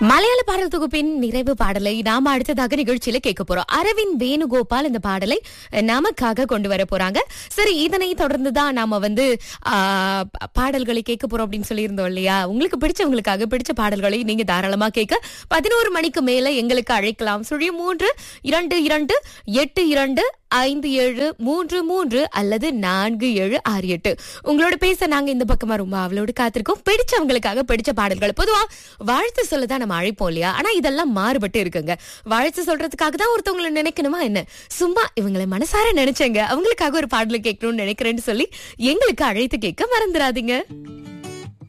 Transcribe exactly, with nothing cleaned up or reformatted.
மலையாள பாடல் தொகுப்பின் நிறைவு பாடலை நாம அடுத்ததாக நிகழ்ச்சியில கேட்க போறோம். அரவிந்த் வேணுகோபால் இந்த பாடலை நமக்காக கொண்டு வர போறாங்க. சரி, இதனை தொடர்ந்துதான் நாம வந்து ஆஹ் பாடல்களை கேட்க போறோம் அப்படின்னு சொல்லியிருந்தோம் இல்லையா? உங்களுக்கு பிடிச்சவங்களுக்காக பிடிச்ச பாடல்களை நீங்க தாராளமா கேட்க பதினோரு மணிக்கு மேல எங்களுக்கு அழைக்கலாம். சுழியம் மூன்று இரண்டு இரண்டு எட்டு இரண்டு ஐந்து ஏழு மூன்று மூன்று அல்லது நான்கு ஏழு ஆறு எட்டு. உங்களோட பேச நாங்க இந்த பக்கமா ரொம்ப அவளோடு காத்திருக்கோம். பிடிச்சவங்களுக்காக பிடிச்ச பாடல்கள். பொதுவா வாழ்த்து சொல்லதான் நம்ம அழைப்போம் இல்லையா? ஆனா இதெல்லாம் மாறுபட்டு இருக்குங்க. வாழ்த்து சொல்றதுக்காக தான் ஒருத்தவங்களை நினைக்கணுமா என்ன? சும்மா இவங்களை மனசார நினைச்சேங்க, அவங்களுக்காக ஒரு பாடலை கேட்கணும்னு நினைக்கிறேன்னு சொல்லி எங்களுக்கு அழைத்து கேட்க மறந்துடாதீங்க.